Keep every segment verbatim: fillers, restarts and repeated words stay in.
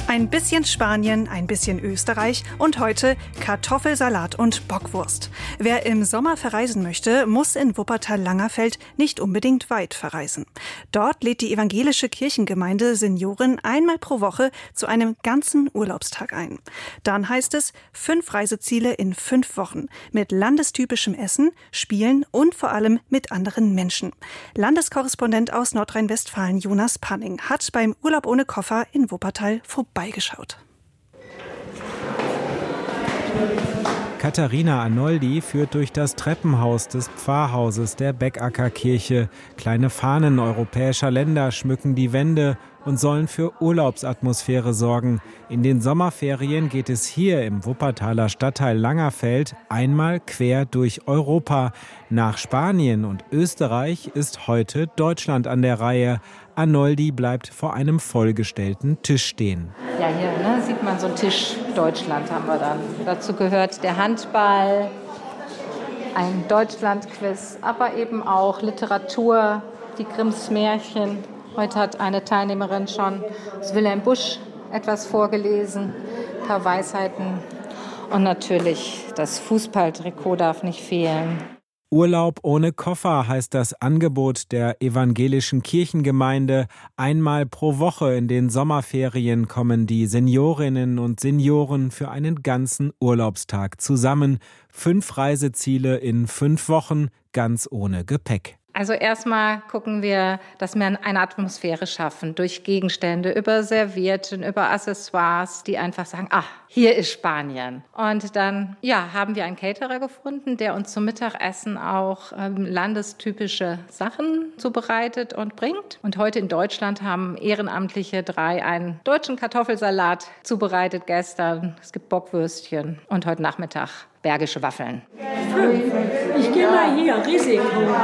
Ein bisschen Spanien, ein bisschen Österreich und heute Kartoffelsalat und Bockwurst. Wer im Sommer verreisen möchte, muss in Wuppertal-Langerfeld nicht unbedingt weit verreisen. Dort lädt die evangelische Kirchengemeinde Senioren einmal pro Woche zu einem ganzen Urlaubstag ein. Dann heißt es fünf Reiseziele in fünf Wochen mit landestypischem Essen, Spielen und vor allem mit anderen Menschen. Landeskorrespondent aus Nordrhein-Westfalen Jonas Panning hat beim Urlaub ohne Koffer in Wuppertal vorbeigeschaut. Katharina Arnoldi führt durch das Treppenhaus des Pfarrhauses der Beckacker-Kirche. Kleine Fahnen europäischer Länder schmücken die Wände und sollen für Urlaubsatmosphäre sorgen. In den Sommerferien geht es hier im Wuppertaler Stadtteil Langerfeld einmal quer durch Europa. Nach Spanien und Österreich ist heute Deutschland an der Reihe. Arnoldi bleibt vor einem vollgestellten Tisch stehen. Ja, hier ne, sieht man so einen Tisch Deutschland haben wir dann. Dazu gehört der Handball, ein Deutschlandquiz, aber eben auch Literatur, die Grimms Märchen. Heute hat eine Teilnehmerin schon aus Wilhelm Busch etwas vorgelesen, ein paar Weisheiten. Und natürlich das Fußballtrikot darf nicht fehlen. Urlaub ohne Koffer heißt das Angebot der evangelischen Kirchengemeinde. Einmal pro Woche in den Sommerferien kommen die Seniorinnen und Senioren für einen ganzen Urlaubstag zusammen. Fünf Reiseziele in fünf Wochen, ganz ohne Gepäck. Also erstmal gucken wir, dass wir eine Atmosphäre schaffen durch Gegenstände, über Servietten, über Accessoires, die einfach sagen, ah, hier ist Spanien. Und dann ja, haben wir einen Caterer gefunden, der uns zum Mittagessen auch ähm, landestypische Sachen zubereitet und bringt. Und heute in Deutschland haben Ehrenamtliche drei einen deutschen Kartoffelsalat zubereitet gestern. Es gibt Bockwürstchen und heute Nachmittag bergische Waffeln. Ich gehe mal hier, Risiko.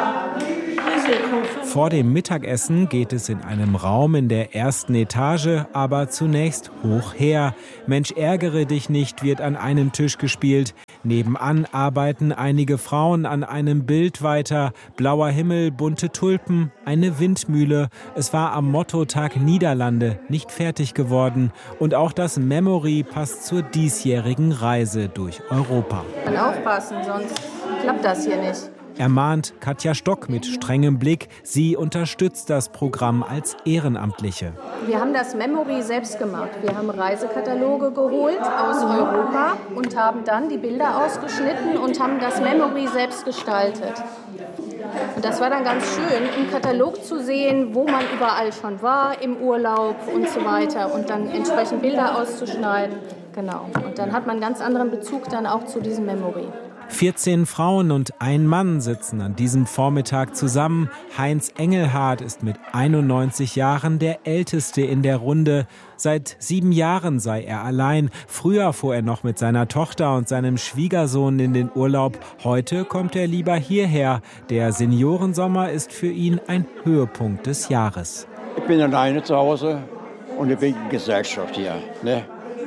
Vor dem Mittagessen geht es in einem Raum in der ersten Etage, aber zunächst hoch her. Mensch, ärgere dich nicht, wird an einem Tisch gespielt. Nebenan arbeiten einige Frauen an einem Bild weiter. Blauer Himmel, bunte Tulpen, eine Windmühle. Es war am Mottotag Niederlande nicht fertig geworden. Und auch das Memory passt zur diesjährigen Reise durch Europa. Man aufpassen, sonst klappt das hier nicht. Ermahnt Katja Stock mit strengem Blick. Sie unterstützt das Programm als Ehrenamtliche. Wir haben das Memory selbst gemacht. Wir haben Reisekataloge geholt aus Europa und haben dann die Bilder ausgeschnitten und haben das Memory selbst gestaltet. Und das war dann ganz schön, im Katalog zu sehen, wo man überall schon war, im Urlaub und so weiter. Und dann entsprechend Bilder auszuschneiden. Genau. Und dann hat man einen ganz anderen Bezug dann auch zu diesem Memory. vierzehn Frauen und ein Mann sitzen an diesem Vormittag zusammen. Heinz Engelhardt ist mit einundneunzig Jahren der Älteste in der Runde. Seit sieben Jahren sei er allein. Früher fuhr er noch mit seiner Tochter und seinem Schwiegersohn in den Urlaub. Heute kommt er lieber hierher. Der Seniorensommer ist für ihn ein Höhepunkt des Jahres. Ich bin alleine zu Hause und ich bin in Gesellschaft hier. Ne?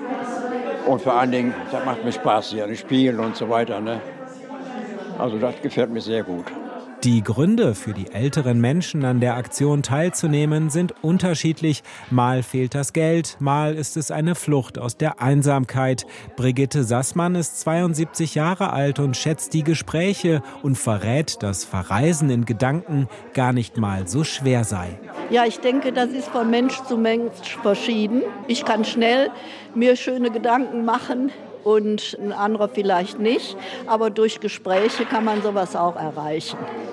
Und vor allen Dingen, das macht mir Spaß hier, das Spielen und so weiter. Ne? Also das gefällt mir sehr gut. Die Gründe für die älteren Menschen an der Aktion teilzunehmen sind unterschiedlich. Mal fehlt das Geld, mal ist es eine Flucht aus der Einsamkeit. Brigitte Sassmann ist zweiundsiebzig Jahre alt und schätzt die Gespräche und verrät, dass Verreisen in Gedanken gar nicht mal so schwer sei. Ja, ich denke, das ist von Mensch zu Mensch verschieden. Ich kann schnell mir schöne Gedanken machen und ein anderer vielleicht nicht. Aber durch Gespräche kann man sowas auch erreichen,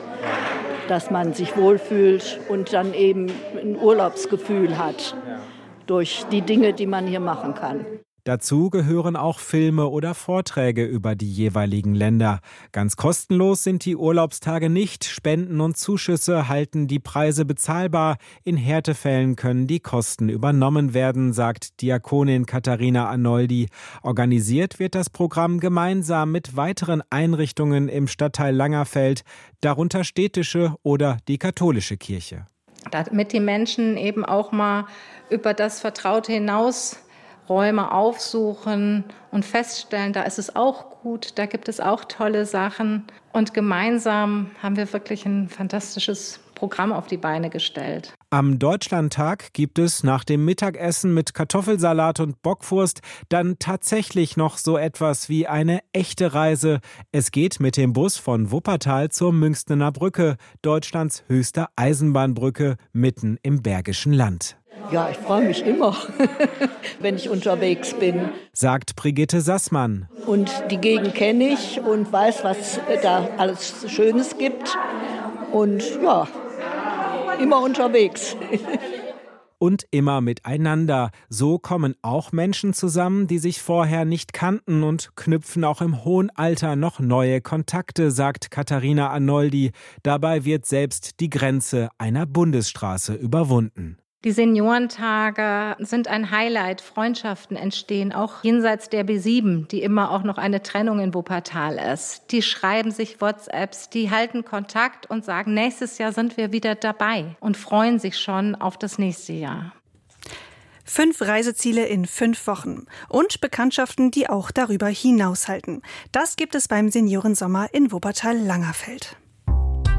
dass man sich wohlfühlt und dann eben ein Urlaubsgefühl hat durch die Dinge, die man hier machen kann. Dazu gehören auch Filme oder Vorträge über die jeweiligen Länder. Ganz kostenlos sind die Urlaubstage nicht. Spenden und Zuschüsse halten die Preise bezahlbar. In Härtefällen können die Kosten übernommen werden, sagt Diakonin Katharina Arnoldi. Organisiert wird das Programm gemeinsam mit weiteren Einrichtungen im Stadtteil Langerfeld, darunter städtische oder die katholische Kirche. Damit die Menschen eben auch mal über das Vertraute hinaus Räume aufsuchen und feststellen, da ist es auch gut, da gibt es auch tolle Sachen. Und gemeinsam haben wir wirklich ein fantastisches Programm auf die Beine gestellt. Am Deutschlandtag gibt es nach dem Mittagessen mit Kartoffelsalat und Bockwurst dann tatsächlich noch so etwas wie eine echte Reise. Es geht mit dem Bus von Wuppertal zur Münchner Brücke, Deutschlands höchster Eisenbahnbrücke, mitten im Bergischen Land. Ja, ich freue mich immer, wenn ich unterwegs bin. Sagt Brigitte Sassmann. Und die Gegend kenne ich und weiß, was da alles Schönes gibt. Und ja, immer unterwegs. Und immer miteinander. So kommen auch Menschen zusammen, die sich vorher nicht kannten und knüpfen auch im hohen Alter noch neue Kontakte, sagt Katharina Arnoldi. Dabei wird selbst die Grenze einer Bundesstraße überwunden. Die Seniorentage sind ein Highlight. Freundschaften entstehen auch jenseits der B sieben, die immer auch noch eine Trennung in Wuppertal ist. Die schreiben sich WhatsApps, die halten Kontakt und sagen, nächstes Jahr sind wir wieder dabei und freuen sich schon auf das nächste Jahr. Fünf Reiseziele in fünf Wochen und Bekanntschaften, die auch darüber hinaushalten. Das gibt es beim Seniorensommer in Wuppertal-Langerfeld.